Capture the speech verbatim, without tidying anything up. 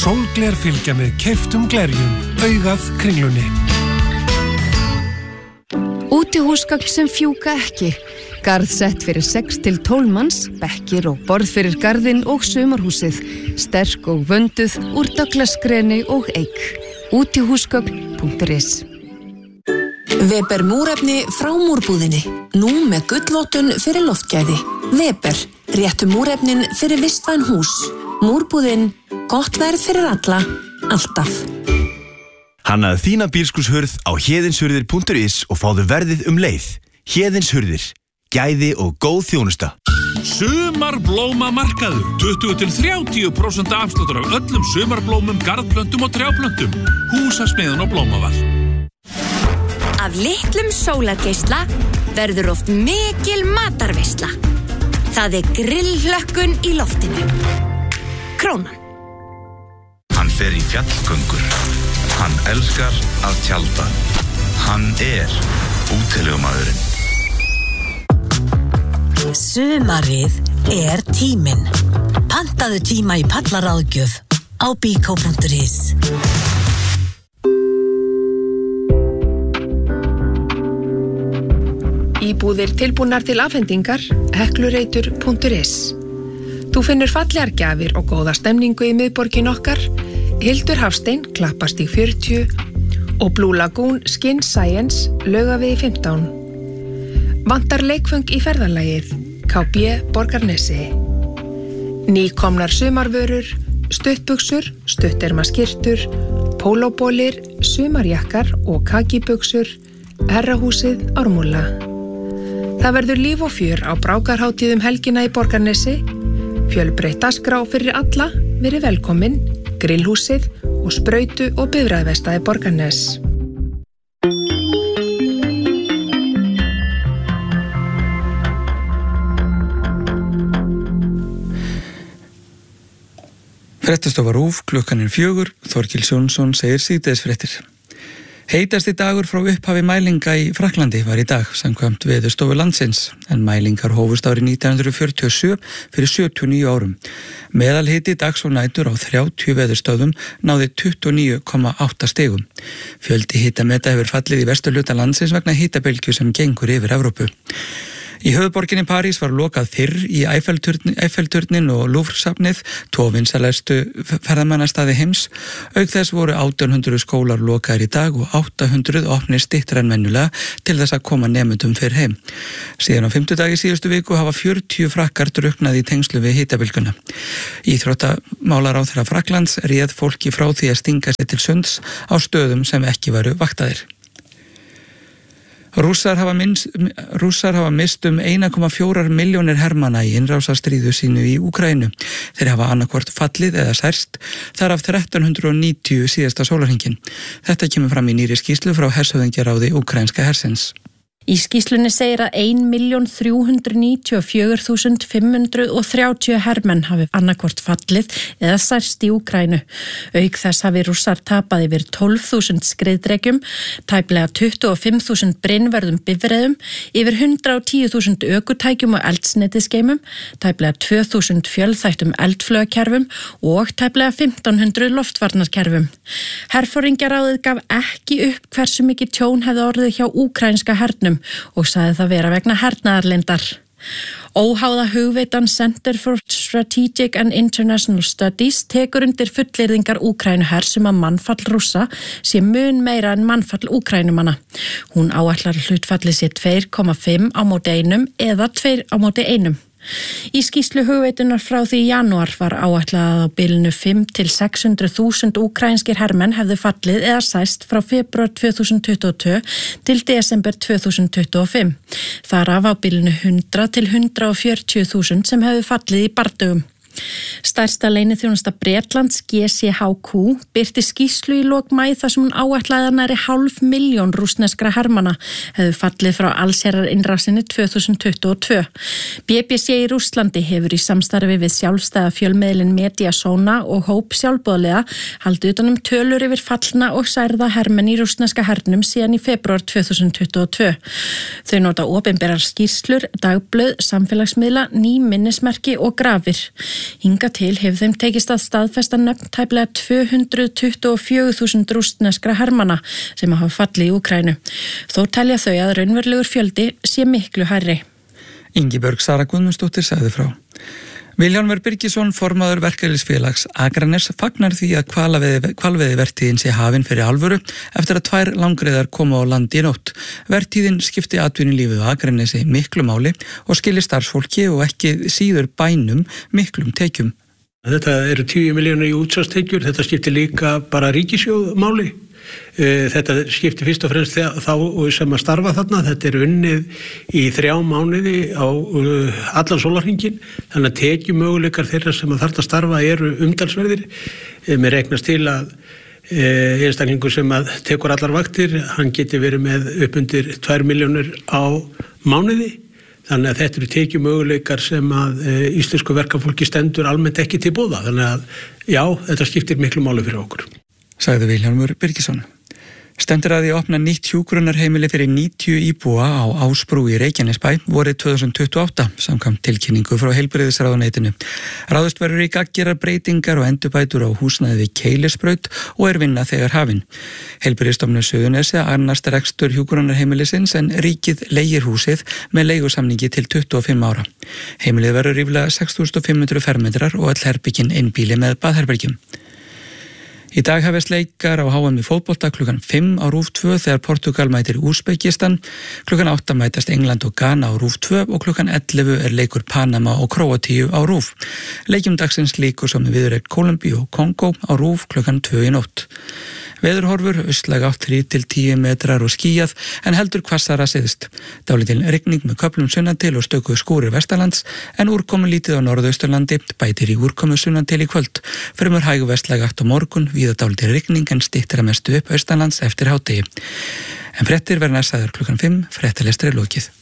Sólgler fylgja með keyptum glerjum, augað kringlunni. Útihúsgögn sem fjúka ekki. Garð sett fyrir sex til tólf manns, bekkir og borð fyrir garðinn og sumarhúsið. Sterk og vönduð úr Douglas-greni og eik. útihúsgögn punktur is. Weber múrefni frá múrbúðinni. Nú með gullvottun fyrir loftgæði. Weber, réttu múrefnin fyrir vistvæn hús. Múrbúðin, gott verð fyrir alla, alltaf. Hannaðu þína bílskúrshurð á héðinshurðir punktur is og fáðu verðið um leið. Héðinshurðir, gæði og góð þjónusta. Sumarblómamarkaður, tuttugu til þrjátíu prósent afsláttur af öllum sumarblómum, garðplöntum og trjáplöntum. Húsasmiðjan og Blómaval. Af litlum sólargeisla verður oft mikil matarveisla. Það er grillhlökkun í loftinu. Krónan. Hann fer í fjallgöngur. Hann elskar að tjalda. Hann er útilegumaðurinn. Sumarið er tíminn. Pantaðu tíma í pallaráðgjöf á bíkó punktur is. Íbúðir tilbúnar til afhendingar heklureitur punktur is. Þú finnur fallegar gjafir og góða stemningu í miðborgin okkar, Hildur Hafstein, Klappastíg fjörutíu og Blue Lagoon Skin Science, Laugavegi fimmtán. Vantar leikföng í ferðalagið, K B Borgarnesi. Nýkomnar sumarvörur, stuttbuxur, stutterma skyrtur, pólóbólir, sumarjakkar og kakibuxur, Herrahúsið Ármúla. Það verður líf og fjör á brákarhátíðum helgina í Borgarnesi. Fjölbreytt dagskrá fyrir alla, verið velkomin, grillhúsið og sprautu og bifreiðaverkstæði Borgarnes. Fréttastofa RÚV, klukkan er fjögur, Þorkils Jónsson segir síðdegisfréttir. Heitasti dagur frá upphafi mælinga í Frakklandi var í dag, samkvæmt Veðurstofu landsins, en mælingar hófust árið nítján hundruð fjörutíu og sjö fyrir sjötíu og níu árum. Meðalhiti dags og nætur á þrjátíu veðurstöðum náði tuttugu og níu komma átta stigum. Fjöldi hitameta hefur fallið í vesturhluta landsins vegna hitabylgju sem gengur yfir Evrópu. Í höfuðborginni París var lokað fyrr í Eiffelturnin og Louvre-safnið, tvo vinsælustu ferðamannastaði heims. Auk þess voru átján hundruð skólar lokaðir í dag og átta hundruð opnir styttra en venjulega til þess að koma nemendum fyrr heim. Síðan á fimmtudagi síðustu viku hafa fjörutíu frakkar drukknað í tengslu við hitabylgjuna. Íþróttamálaráðherra Frakklands réð fólki frá því að stinga sér til sunds á stöðum sem ekki varu vaktaðir. Rússar hafa, minst, Rússar hafa mist um eina komma fjórar milljónir hermanna í innrásarstríðu sínu í Úkraínu. Þeir hafa annaðhvort fallið eða særst, þar af þrettán hundruð níutíu síðasta sólarhringinn. Þetta kemur fram í nýrri skýrslu frá hershöfðingjaráði úkraínska hersins. Í skýrslunni segir að ein milljón þrjú hundruð níutíu og fjögur þúsund fimm hundruð þrjátíu hermenn hafi annarkvort fallið eða særst í Úkraínu. Auk þess hafi Rússar tapað yfir tólf þúsund skriðdregjum, tæplega tuttugu og fimm þúsund brynvörðum bifreiðum, yfir hundrað og tíu þúsund ökutækjum og eldsneytisgeymum, tæplega tvö þúsund fjölþættum eldflaugakerfum og tæplega fimmtán hundruð loftvarnarkerfum. Herforingjaráðið gaf ekki upp hversu mikið tjón hefði orðið hjá úkraínska hernum og sagði það vera vegna hernaðarleyndar. Óháða hugveitan Center for Strategic and International Studies tekur undir fullyrðingar Úkraínuhers um að mannfall Rússa sé mun meira en mannfall Úkraínumanna. Hún áætlar hlutfallið sé tvö komma fimm á móti einum eða tvö á móti einum. Í skýrslu hugveitunar frá því í janúar var áætlað að á bilinu fimm til sex hundruð þúsund úkraínskir hermenn hefðu fallið eða sæst frá febrúar tvö þúsund tuttugu og tvö til desember tvö þúsund tuttugu og fimm. Þar af á bilinu hundrað til hundrað og fjörutíu þúsund sem hefðu fallið í bardögum. Stærsta leyniþjónusta Bretlands G C H Q birti skýrslu í lok maí þar sem hún áætlaði að nærri hálf milljón rússneskra hermanna hefðu fallið frá allsherjarinnrásinni tvö þúsund tuttugu og tvö. B B C í Rússlandi hefur í samstarfi við sjálfstæða fjölmiðlinn Mediasona og hóp sjálfboðaliða haldið utan um tölur yfir fallna og særða hermenn í rússneska hernum síðan í febrúar tvö þúsund tuttugu og tvö. Þau nota opinberar skýrslur, dagblöð, samfélagsmiðla, ný minnismerki og grafir. Hinga til hefur þeim tekist að staðfesta nöfn tæplega tvö hundruð tuttugu og fjögur þúsund rússneskra hermanna sem hafa fallið í Úkraínu. Þó telja þau að raunverulegur fjöldi sé miklu hærri. Ingibjörg Sara Guðmundsdóttir sagði frá. Vilhjálmur Birgisson, formaður verkalýðsfélags Akraness, fagnar því að hvalveiðivertíðin sé hafin fyrir alvöru eftir að tvær langreiðar koma á landi í nótt. Vertíðin skipti atvinnulífið á Akranesi miklu máli og skili starfsfólki og ekki síður bænum miklum tekjum. Þetta eru tíu milljónir í útsvarstekjur, þetta skipti líka bara ríkissjóð máli. Þetta skipti fyrst og fremst þá sem að starfa þarna, þetta er unnið í þrjá mánuði á allan sólarhringinn, þannig að tekjumöguleikar þeirra sem að þarna starfa eru umtalsverðir. Mér reiknast til að einstaklingur sem að tekur allar vaktir, hann geti verið með upp undir tvær milljónir á mánuði. Þannig að þetta eru tekjumöguleikar sem að íslensku verkafólki stendur almennt ekki til boða. Þannig að já, þetta skiptir miklu máli fyrir okkur. Sagði Vilhjálmur Birgisson. Stendur að því að opna nýtt hjúkrunarheimili fyrir níutíu íbúa á Ásbrú í Reykjanesbæ vorið tvö þúsund tuttugu og átta samkvæmt tilkynningu frá heilbrigðisráðuneytinu. Ráðist verður í gagngerar breytingar og endurbætur á húsnæði við Keilisbraut og er vinna þegar hafin. Heilbrigðisstofnun Suðurnesja annast rekstur hjúkrunarheimilisins en ríkið leigir húsið með leigusamningi til tuttugu og fimm ára. Heimilið verður ríflega sex þúsund fimm hundruð fermetrar og öll herbyggin einbýli með baðherbergjum. Í dag hefst leikar á H M í fótbolta klukkan fimm á RÚV tvö þegar Portugal mætir Úsbekistan, klukkan átta mætast England og Ghana á RÚV tvö og klukkan ellefu er leikur Panama og Króatíu á RÚV. Leikjum dagsins líkur svo með viðureign Kólumbíu og Kongó á RÚV klukkan tvö í nótt. Veðurhorfur, austlæg átt þrír til tíu metrar og skýjað en heldur hvassara syðst. Dálítil rigning með köflum sunnantil og stöku skúrir vestanlands en úrkomu lítið á norðausturlandi, bætir í úrkomu sunnantil í kvöld. Fremur hæg vestlæg átt á morgun, víða dálítil rigning en styttir að mestu upp austanlands eftir hádegi. En fréttir verða næst aður klukkan fimm, fréttalestri lokið.